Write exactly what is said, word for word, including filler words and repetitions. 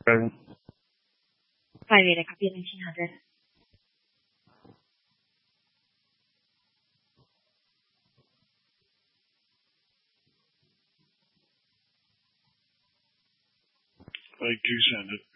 Present. ปล่อยเวทเลยครับพี่หนึ่งชิงหาเดือน I do send it.